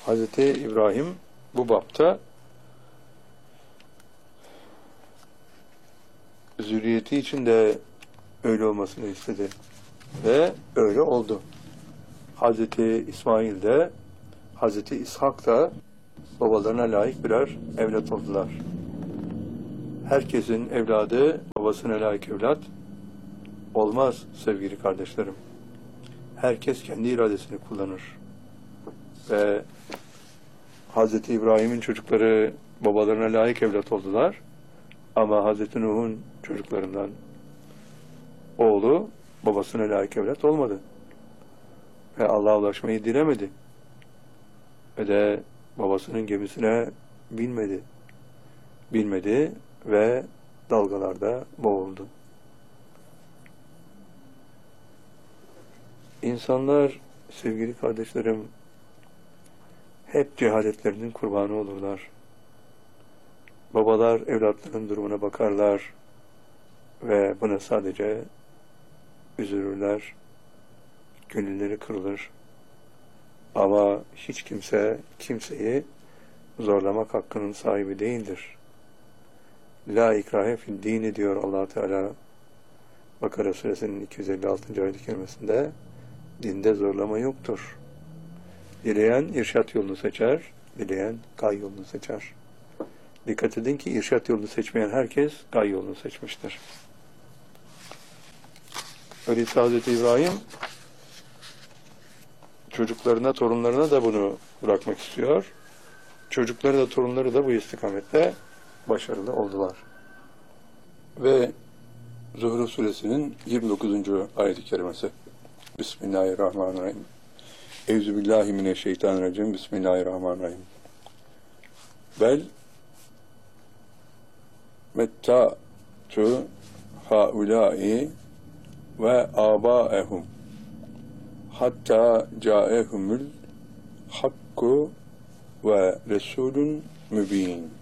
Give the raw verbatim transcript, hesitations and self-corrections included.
Hazreti İbrahim bu bapta zürriyeti için de öyle olmasını istedi. Ve öyle oldu. Hazreti İsmail de, Hazreti İshak da babalarına layık birer evlat oldular. Herkesin evladı babasına layık evlat olmaz sevgili kardeşlerim. Herkes kendi iradesini kullanır. Ve Hazreti İbrahim'in çocukları babalarına layık evlat oldular. Ama Hazreti Nuh'un çocuklarından oğlu babasına layık evlat olmadı. Ve Allah'a ulaşmayı dilemedi. Ve de babasının gemisine binmedi. Binmedi ve dalgalarda boğuldu. İnsanlar, sevgili kardeşlerim, hep cehaletlerinin kurbanı olurlar. Babalar evlatlarının durumuna bakarlar ve buna sadece üzülürler, gönülleri kırılır. Ama hiç kimse kimseyi zorlamak hakkının sahibi değildir. La ikrahe fid dini diyor Allah Teala Bakara suresinin iki yüz elli altıncı ayet-i kerimesinde. Dinde zorlama yoktur. Dileyen irşat yolunu seçer, dileyen gay yolunu seçer. Dikkat edin ki irşat yolunu seçmeyen herkes gay yolunu seçmiştir. Öyleyse Hazreti İbrahim çocuklarına, torunlarına da bunu bırakmak istiyor. Çocukları da torunları da bu istikamette başarılı oldular. Ve Zuhruf suresinin yirmi dokuzuncu ayet-i kerimesi. Bismillahirrahmanirrahim. Euzubillahimineşşeytanirracim. Bismillahirrahmanirrahim. Bel metta'tu haulâi ve âbâehum hatta câehumul hakku ve resulün mübîn.